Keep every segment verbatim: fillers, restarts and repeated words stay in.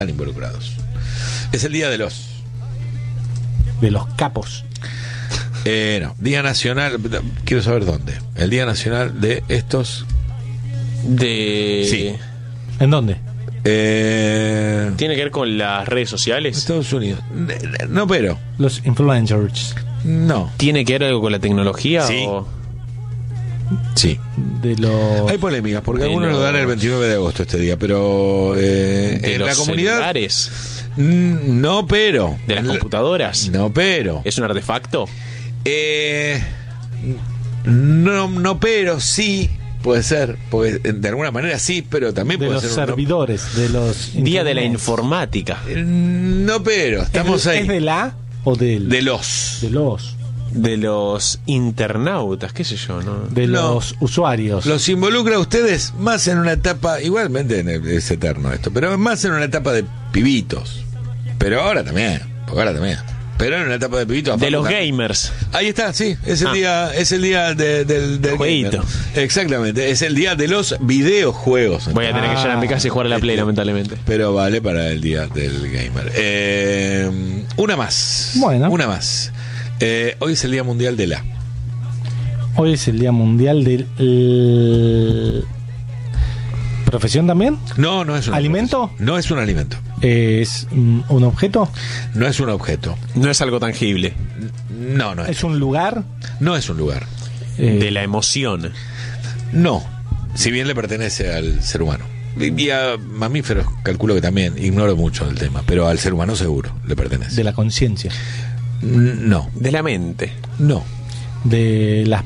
involucrados. Es el día de los... De los capos. Eh, no, Día Nacional, quiero saber dónde. El Día Nacional de estos... De... Sí. ¿En dónde? Eh... ¿Tiene que ver con las redes sociales? Estados Unidos. No, pero... Los influencers. No. ¿Tiene que ver algo con la tecnología? Sí. O... Sí. De los... Hay polémicas, porque De algunos los... lo dan el veintinueve de agosto este día, pero... Eh, ¿De en los la comunidad... celulares? No, pero... ¿De las computadoras? No, pero... ¿Es un artefacto? Eh, no, no, pero sí puede ser, porque de alguna manera sí, pero también de puede los ser servidores, un, de los... Día de la internet. informática. No, pero estamos ¿Es, ahí. ¿Es de la o del? De los. De los. De los internautas, qué sé yo, ¿no? De No. los usuarios. Los involucra a ustedes más en una etapa, igualmente es eterno esto, pero más en una etapa de pibitos. Pero ahora también, porque ahora también. Pero en una etapa de pibitos. De los también. gamers. Ahí está, sí, es el Ah. día, es el día de- del, del Jueguito. gamer. Exactamente, es el día de los videojuegos. Voy a tener que llegar a mi casa y jugar a la Play, lamentablemente. Pero vale para el día del gamer. Eh, una más. Bueno. Una más. Eh, hoy es el Día Mundial de la. Hoy es el Día Mundial del... el- ¿Profesión también? No, no es un ¿Alimento? profesión. No es un alimento. ¿Es mm, un objeto? No es un objeto. No es algo tangible. No, no es. ¿Es un lugar? No es un lugar. Eh, De la emoción. No. Si bien le pertenece al ser humano. Y a mamíferos calculo que también. Ignoro mucho del tema. Pero al ser humano seguro le pertenece. de la conciencia. No. De la mente. No. De las...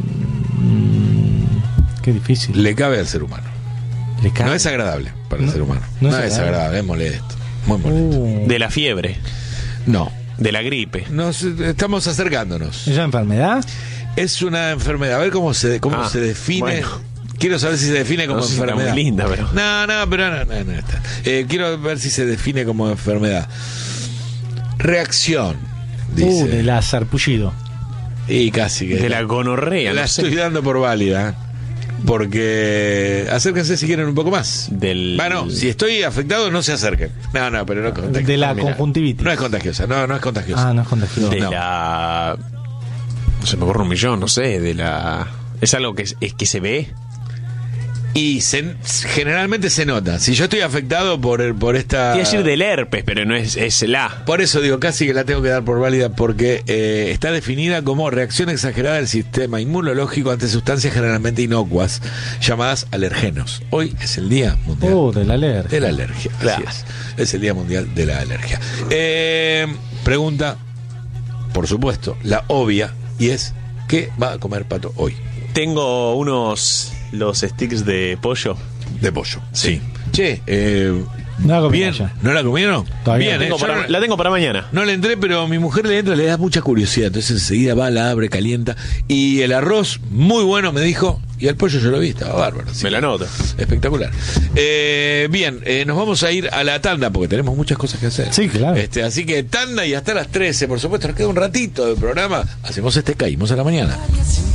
mm, qué difícil. Le cabe al ser humano. Le cabe. No es agradable para el No, ser humano. no No, es es agradable. agradable, es molesto. Muy molesto. Uh, De la fiebre. No. De la gripe. Nos estamos acercándonos. ¿Es una enfermedad? Es una enfermedad. A ver cómo se cómo Ah, se define. bueno. Quiero saber si se define como No sé si está enfermedad. muy linda, pero... No, no, pero no, no, no está. Eh, quiero ver si se define como enfermedad. Reacción, dice. Uh, de la sarpullido. Y casi que. De la gonorrea, La no sé. estoy dando por válida. Porque acérquense si quieren un poco más. Del... Bueno, si estoy afectado, no se acerquen. No, no, pero no es contagiosa. De la mira. conjuntivitis. No es contagiosa, no, no es contagiosa. Ah, no es contagioso. De No. la... Se me ocurre un millón, no sé. De la... ¿Es algo que, es, que se ve? Y se, generalmente se nota. Si yo estoy afectado por, por esta... Quiero decir del herpes, pero no es, es la... Por eso digo, casi que la tengo que dar por válida, porque eh, está definida como reacción exagerada del sistema inmunológico ante sustancias generalmente inocuas, llamadas alergenos. Hoy es el Día Mundial Uh, de la alergia. de la Alergia. Así Claro. es. Es el Día Mundial de la Alergia. Eh, pregunta, por supuesto, la obvia, y es, ¿qué va a comer Pato hoy? Tengo unos... Los sticks de pollo. De pollo. Sí. Che, eh, No la comí bien. ya. ¿No la comieron? Todavía Bien, La eh, tengo, yo para, no- la tengo para mañana. No le entré, pero mi mujer le entra, le da mucha curiosidad. Entonces enseguida va, la abre, calienta. Y el arroz, muy bueno, me dijo. Y el pollo yo lo vi, estaba bárbaro. así Me la que- anoto. Espectacular. Eh, bien, eh, nos vamos a ir a la tanda porque tenemos muchas cosas que hacer. Sí, claro. Este, así que tanda y hasta las trece, por supuesto, nos queda un ratito del programa. Hacemos este Caímos a la mañana.